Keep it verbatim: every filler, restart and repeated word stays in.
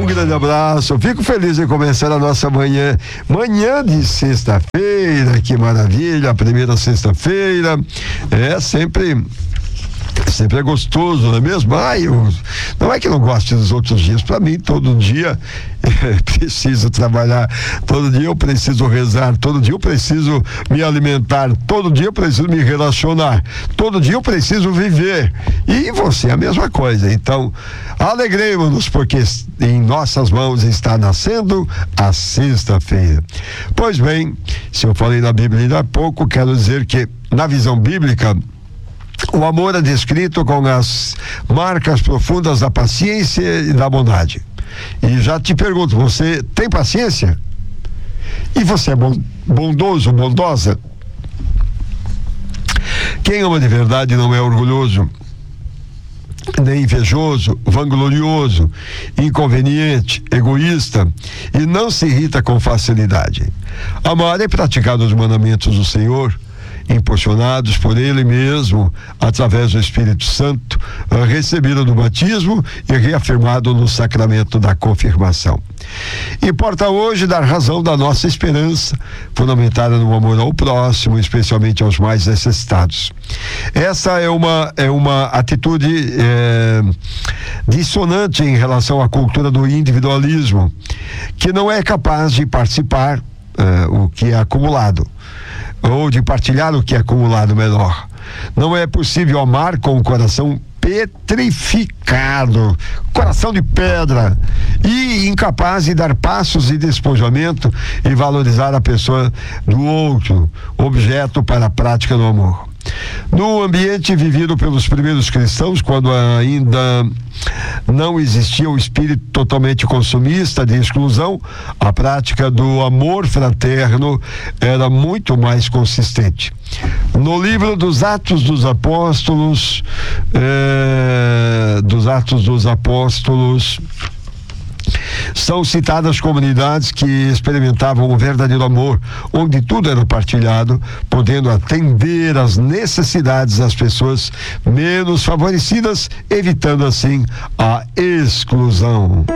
Um grande abraço, fico feliz em começar a nossa manhã, manhã de sexta-feira, que maravilha, a primeira sexta-feira, é sempre... Sempre é gostoso, não é mesmo? Ah, eu, não é que eu não goste dos outros dias. Para mim, todo dia eu preciso trabalhar, todo dia eu preciso rezar, todo dia eu preciso me alimentar, todo dia eu preciso me relacionar, todo dia eu preciso viver. E você, a mesma coisa. Então, alegremos-nos, porque em nossas mãos está nascendo a sexta-feira. Pois bem, se eu falei na Bíblia ainda há pouco, quero dizer que, na visão bíblica, o amor é descrito com as marcas profundas da paciência e da bondade. E já te pergunto, você tem paciência? E você é bondoso, bondosa? Quem ama de verdade não é orgulhoso, nem invejoso, vanglorioso, inconveniente, egoísta e não se irrita com facilidade. Amar é praticar os mandamentos do Senhor, impulsionados por Ele mesmo, através do Espírito Santo, recebido no batismo e reafirmado no sacramento da confirmação. Importa hoje dar razão da nossa esperança, fundamentada no amor ao próximo, especialmente aos mais necessitados. Essa é uma, é uma atitude é, dissonante em relação à cultura do individualismo, que não é capaz de participar é, o que é acumulado, ou de partilhar o que é acumulado melhor. Não é possível amar com o coração petrificado, coração de pedra, e incapaz de dar passos de despojamento e valorizar a pessoa do outro, objeto para a prática do amor. No ambiente vivido pelos primeiros cristãos, quando ainda não existia o espírito totalmente consumista de exclusão, a prática do amor fraterno era muito mais consistente. No livro dos Atos dos Apóstolos, eh, dos Atos dos Apóstolos, são citadas comunidades que experimentavam o verdadeiro amor, onde tudo era partilhado, podendo atender às necessidades das pessoas menos favorecidas, evitando assim a exclusão.